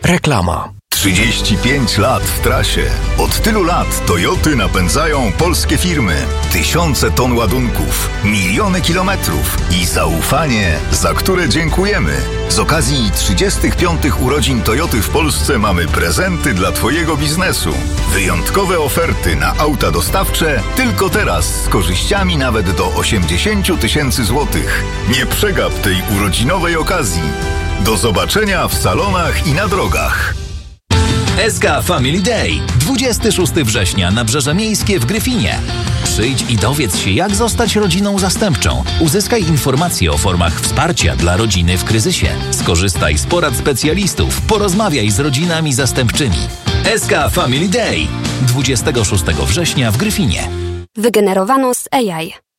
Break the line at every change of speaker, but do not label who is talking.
Reklama.
35 lat w trasie. Od tylu lat Toyoty napędzają polskie firmy. Tysiące ton ładunków, miliony kilometrów i zaufanie, za które dziękujemy. Z okazji 35 urodzin Toyoty w Polsce mamy prezenty dla Twojego biznesu. Wyjątkowe oferty na auta dostawcze tylko teraz z korzyściami nawet do 80 000 złotych. Nie przegap tej urodzinowej okazji. Do zobaczenia w salonach i na drogach.
SK Family Day. 26 września, Nabrzeże Miejskie w Gryfinie. Przyjdź i dowiedz się, jak zostać rodziną zastępczą. Uzyskaj informacje o formach wsparcia dla rodziny w kryzysie. Skorzystaj z porad specjalistów. Porozmawiaj z rodzinami zastępczymi. SK Family Day. 26 września w Gryfinie.
Wygenerowano z AI.